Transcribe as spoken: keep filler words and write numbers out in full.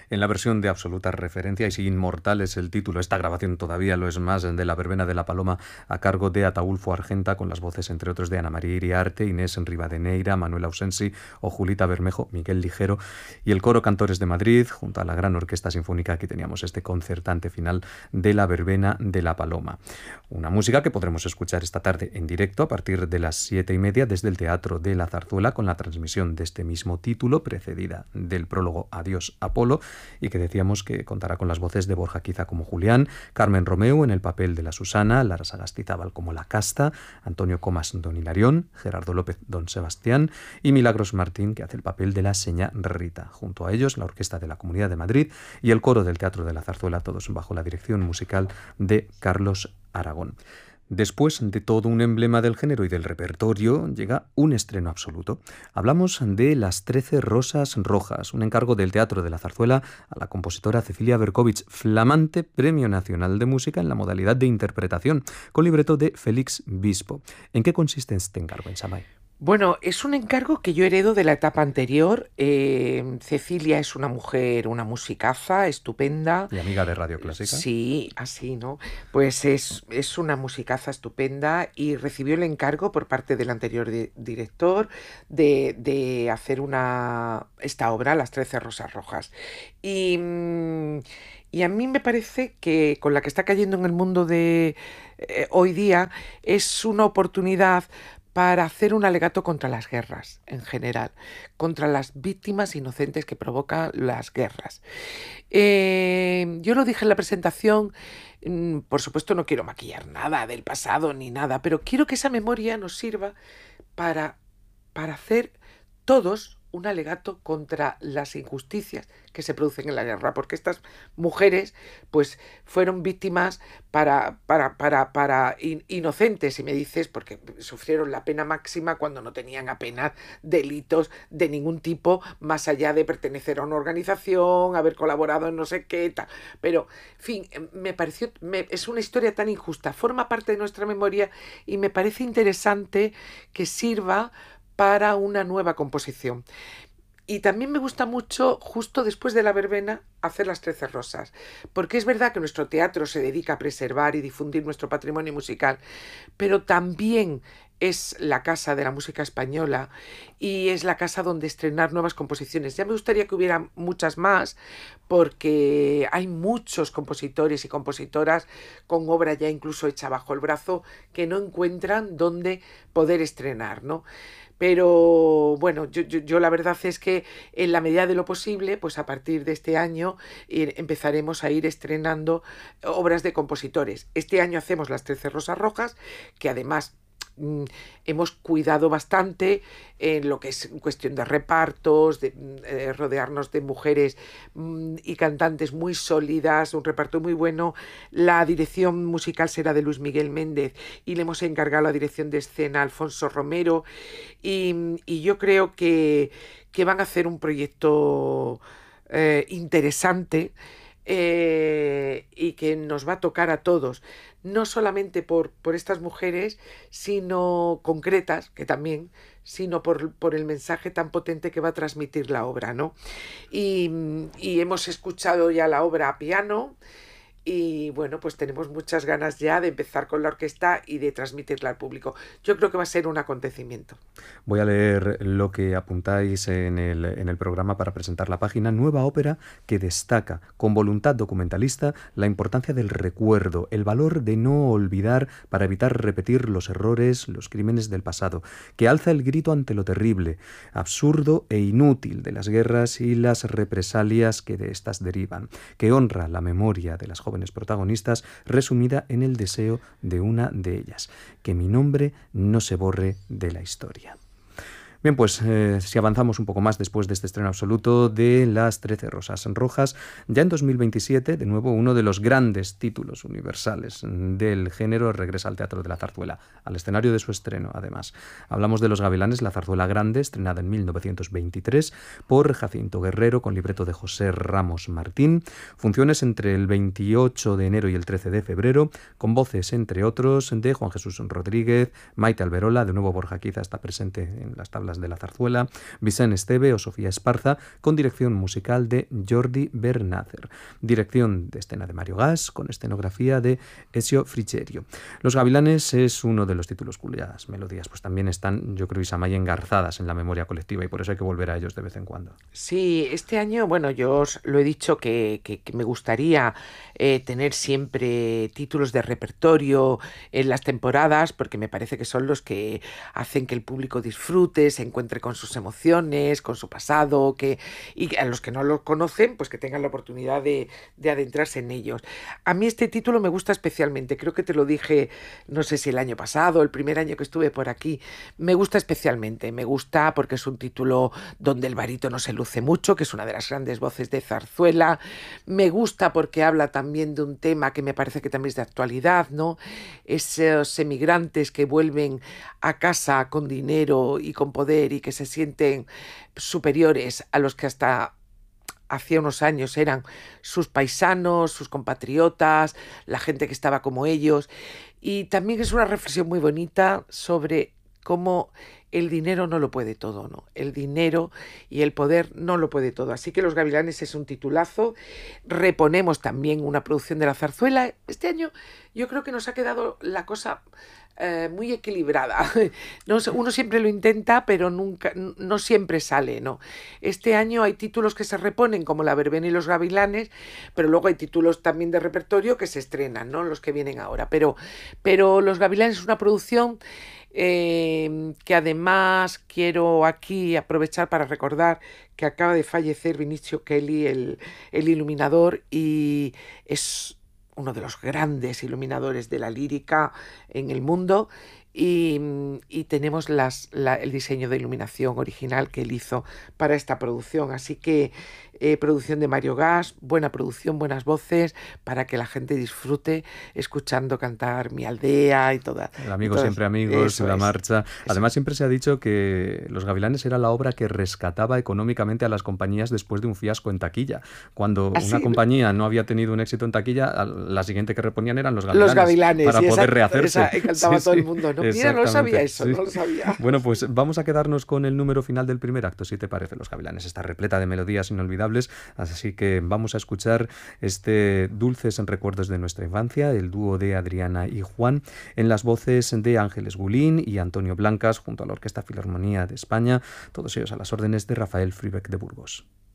En la versión de absoluta referencia, y si inmortal es el título, esta grabación todavía lo es más, de La verbena de la Paloma, a cargo de Ataúlfo Argenta, con las voces, entre otros, de Ana María Iriarte, Inés Rivadeneira, Manuel Ausensi o Julita Bermejo, Miguel Ligero, y el Coro Cantores de Madrid, junto a la Gran Orquesta Sinfónica. Aquí teníamos este concertante final de La verbena de la Paloma. Una música que podremos escuchar esta tarde en directo a partir de las siete y media desde el Teatro de la Zarzuela, con la transmisión de este mismo título, precedida del prólogo Adiós Apolo, y que decíamos que contará con las voces de Borja Quiza como Julián, Carmen Romeu en el papel de la Susana, Lara Sagastizábal como la Casta, Antonio Comas don Hilarión, Gerardo López don Sebastián y Milagros Martín, que hace el papel de la señá Rita. Junto a ellos, la Orquesta de la Comunidad de Madrid y el Coro del Teatro de la Zarzuela, todos bajo la dirección musical de Carlos Aragón. Después de todo un emblema del género y del repertorio, llega un estreno absoluto. Hablamos de Las Trece Rosas Rojas, un encargo del Teatro de la Zarzuela a la compositora Cecilia Berkovich, flamante Premio Nacional de Música en la modalidad de interpretación, con libreto de Félix Bispo. ¿En qué consiste este encargo, Ensamay? Bueno, es un encargo que yo heredo de la etapa anterior. Eh, Cecilia es una mujer, una musicaza estupenda. Y amiga de Radio Clásica. Sí, así, ¿no? Pues es, es una musicaza estupenda y recibió el encargo por parte del anterior di- director de, de hacer una esta obra, Las Trece Rosas Rojas. Y, mm, y a mí me parece que con la que está cayendo en el mundo de eh, hoy día es una oportunidad para hacer un alegato contra las guerras en general, contra las víctimas inocentes que provocan las guerras. Eh, yo lo dije en la presentación, mm, por supuesto no quiero maquillar nada del pasado ni nada, pero quiero que esa memoria nos sirva para, para hacer todos un alegato contra las injusticias que se producen en la guerra, porque estas mujeres pues fueron víctimas para, para, para, para in, inocentes, si me dices, porque sufrieron la pena máxima cuando no tenían apenas delitos de ningún tipo, más allá de pertenecer a una organización, haber colaborado en no sé qué, tal. Pero, en fin, me pareció, me, es una historia tan injusta, forma parte de nuestra memoria y me parece interesante que sirva para una nueva composición. Y también me gusta mucho, justo después de la verbena, hacer Las Trece Rosas, porque es verdad que nuestro teatro se dedica a preservar y difundir nuestro patrimonio musical, pero también es la casa de la música española y es la casa donde estrenar nuevas composiciones. Ya me gustaría que hubiera muchas más, porque hay muchos compositores y compositoras con obra ya incluso hecha bajo el brazo que no encuentran dónde poder estrenar, ¿no? Pero bueno, yo, yo, yo la verdad es que en la medida de lo posible, pues a partir de este año eh, empezaremos a ir estrenando obras de compositores. Este año hacemos Las Trece Rosas Rojas, que además mm, hemos cuidado bastante en lo que es cuestión de repartos, de eh, rodearnos de mujeres mm, y cantantes muy sólidas, un reparto muy bueno. La dirección musical será de Luis Miguel Méndez y le hemos encargado la dirección de escena a Alfonso Romero y, y yo creo que, que van a hacer un proyecto eh, interesante eh, y que nos va a tocar a todos, no solamente por, por estas mujeres, sino concretas, que también, sino por, por el mensaje tan potente que va a transmitir la obra, ¿no? Y, y hemos escuchado ya la obra a piano y bueno, pues tenemos muchas ganas ya de empezar con la orquesta y de transmitirla al público. Yo creo que va a ser un acontecimiento. Voy a leer lo que apuntáis en el, en el programa para presentar la página. Nueva ópera que destaca con voluntad documentalista la importancia del recuerdo, el valor de no olvidar para evitar repetir los errores, los crímenes del pasado, que alza el grito ante lo terrible, absurdo e inútil de las guerras y las represalias que de estas derivan, que honra la memoria de las jóvenes protagonistas, resumida en el deseo de una de ellas: que mi nombre no se borre de la historia. Bien, pues eh, si avanzamos un poco más después de este estreno absoluto de Las Trece Rosas Rojas, ya en dos mil veintisiete, de nuevo, uno de los grandes títulos universales del género regresa al Teatro de la Zarzuela, al escenario de su estreno, además. Hablamos de Los Gavilanes, la zarzuela grande, estrenada en mil novecientos veintitrés por Jacinto Guerrero, con libreto de José Ramos Martín. Funciones entre el veintiocho de enero y el trece de febrero, con voces, entre otros, de Juan Jesús Rodríguez, Maite Alberola, de nuevo Borja Quiza está presente en las tablas las de la zarzuela, Vicent Esteve o Sofía Esparza, con dirección musical de Jordi Bernácer. Dirección de escena de Mario Gas, con escenografía de Ezio Frigerio. Los Gavilanes es uno de los títulos cuyas melodías pues también están, yo creo, Isamay, engarzadas en la memoria colectiva, y por eso hay que volver a ellos de vez en cuando. Sí, este año, bueno, yo os lo he dicho que, que, que me gustaría eh, tener siempre títulos de repertorio en las temporadas, porque me parece que son los que hacen que el público disfrute, se encuentre con sus emociones, con su pasado, que, y a los que no lo conocen, pues que tengan la oportunidad de, de adentrarse en ellos. A mí este título me gusta especialmente, creo que te lo dije, no sé si el año pasado, el primer año que estuve por aquí, me gusta especialmente, me gusta porque es un título donde el barítono se luce mucho, que es una de las grandes voces de zarzuela, me gusta porque habla también de un tema que me parece que también es de actualidad, ¿no? Esos emigrantes que vuelven a casa con dinero y con poder y que se sienten superiores a los que hasta hacía unos años eran sus paisanos, sus compatriotas, la gente que estaba como ellos. Y también es una reflexión muy bonita sobre cómo el dinero no lo puede todo, ¿no? El dinero y el poder no lo puede todo. Así que Los Gavilanes es un titulazo. Reponemos también una producción de la zarzuela. Este año yo creo que nos ha quedado la cosa eh, muy equilibrada. No, uno siempre lo intenta, pero nunca, no siempre sale, ¿no? Este año hay títulos que se reponen, como La Verbena y Los Gavilanes, pero luego hay títulos también de repertorio que se estrenan, ¿no? Los que vienen ahora. Pero, pero Los Gavilanes es una producción Eh, que además quiero aquí aprovechar para recordar que acaba de fallecer Vinicio Kelly, el, el iluminador, y es uno de los grandes iluminadores de la lírica en el mundo, y, y tenemos las, la, el diseño de iluminación original que él hizo para esta producción, así que eh, producción de Mario Gas, buena producción, buenas voces, para que la gente disfrute escuchando cantar Mi Aldea y toda. El amigo y siempre amigos, La es, Marcha. Además, siempre se ha dicho que Los Gavilanes era la obra que rescataba económicamente a las compañías después de un fiasco en taquilla. Cuando así, una compañía no había tenido un éxito en taquilla, la siguiente que reponían eran Los Gavilanes. Los Gavilanes, para poder exacto, rehacerse. Esa, cantaba sí, todo sí, el mundo, ¿no? Mira, no lo sabía eso, sí. no lo sabía. Bueno, pues vamos a quedarnos con el número final del primer acto, si te parece. Los Gavilanes está repleta de melodías inolvidables, así que vamos a escuchar este Dulces en recuerdos de nuestra infancia, el dúo de Adriana y Juan, en las voces de Ángeles Gulín y Antonio Blancas, junto a la Orquesta Filarmonía de España, todos ellos a las órdenes de Rafael Fribeck de Burgos.